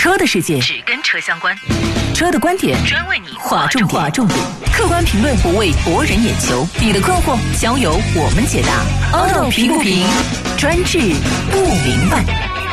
车的世界只跟车相关， 车的观点专为你划重点，客观评论不为博人眼球，你的困惑交由我们解答。Auto 评不评，专治不明白。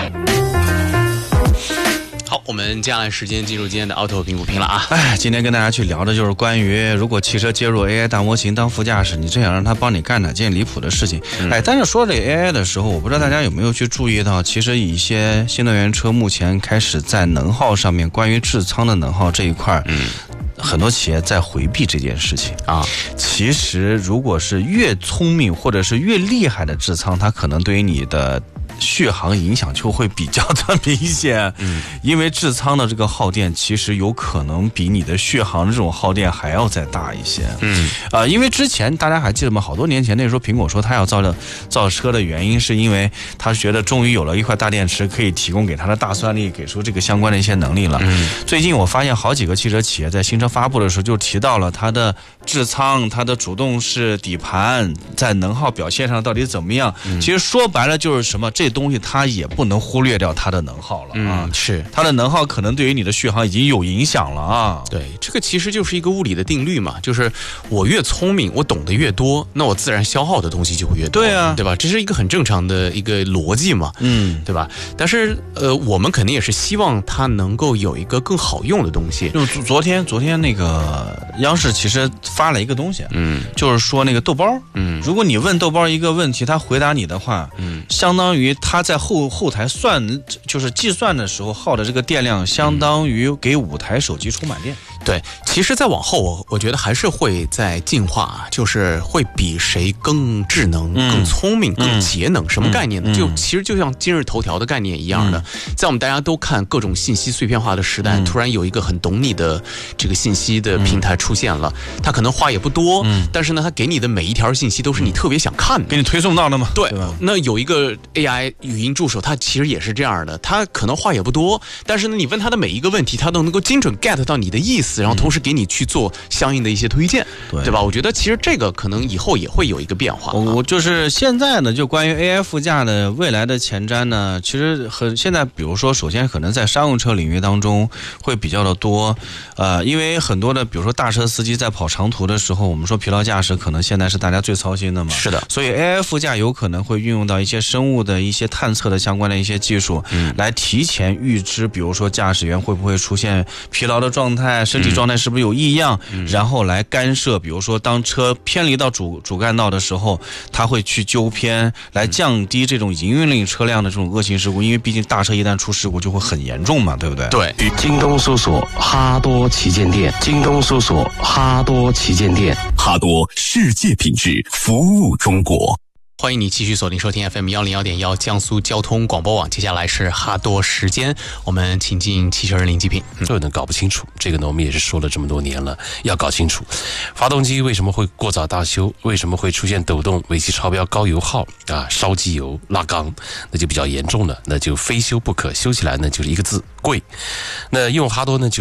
好，我们接下来时间进入今天的 Auto 评不评了啊！ 今天跟大家去聊的就是关于，如果汽车接入 AI 大模型当副驾驶，你真想让它帮你干哪件离谱的事情？但是说这 AI 的时候，我不知道大家有没有去注意到，其实一些新能源车目前开始在能耗上面，关于智仓的能耗这一块，很多企业在回避这件事情啊。其实如果是越聪明或者是越厉害的智仓，它可能对于你的续航影响就会比较的明显，因为智仓的这个耗电其实有可能比你的续航的这种耗电还要再大一些。因为之前大家还记得吗？好多年前那时候苹果说它要造车的原因是因为他觉得终于有了一块大电池可以提供给它的大算力，给出这个相关的一些能力了。最近我发现好几个汽车企业在新车发布的时候就提到了它的智仓、它的主动式底盘在能耗表现上到底怎么样。其实说白了就是什么，这东西它也不能忽略掉它的能耗了啊。 是它的能耗可能对于你的续航已经有影响了啊。 对，这个其实就是一个物理的定律嘛，就是我越聪明，我懂得越多，那我自然消耗的东西就会越多。 对啊， 对吧？这是一个很正常的一个逻辑嘛，对吧？但是我们肯定也是希望它能够有一个更好用的东西。 就昨天那个央视其实发了一个东西，就是说那个豆包，如果你问豆包一个问题，他回答你的话，相当于他在后台算，就是计算的时候耗的这个电量，相当于给5台手机充满电。 对，其实再往后我觉得还是会在进化，就是会比谁更智能、更聪明、更节能。什么概念呢？其实就像今日头条的概念一样的，在我们大家都看各种信息碎片化的时代，突然有一个很懂你的这个信息的平台出现了，它可能话也不多，但是呢，它给你的每一条信息都是你特别想看的， 给你推送到的嘛。 对吧？那有一个 AI 语音助手，它其实也是这样的，它可能话也不多，但是呢，你问它的每一个问题，它都能够精准 get 到你的意思，然后同时给你去做相应的一些推荐，对吧？我觉得其实这个可能以后也会有一个变化。 我就是现在呢，就关于 AI 副驾的未来的前瞻呢，其实现在比如说，首先可能在商用车领域当中会比较的多，因为很多的比如说大车司机在跑长途的时候，我们说疲劳驾驶可能现在是大家最操心的嘛。 是的， 所以 AI 副驾有可能会运用到一些生物的一些探测的相关的一些技术，来提前预知，比如说驾驶员会不会出现疲劳的状态，身体状态是不是有异样，然后来干涉，比如说当车偏离到主干道的时候，他会去纠偏，来降低这种营运类车辆的这种恶性事故，因为毕竟大车一旦出事故就会很严重嘛，对不对？ 对。 京东搜索哈多旗舰店，京东搜索哈多旗舰店， 哈多世界品质，服务中国。 欢迎你继续锁定收听 FM 101.1江苏交通广播网。接下来是哈多时间，我们请进汽车人林继平。 这个呢搞不清楚，这个呢我们也是说了这么多年了，要搞清楚。发动机为什么会过早大修？为什么会出现抖动、尾气超标、高油耗啊、烧机油、拉缸？那就比较严重了，那就非修不可，修起来呢就是一个字贵。那用哈多呢就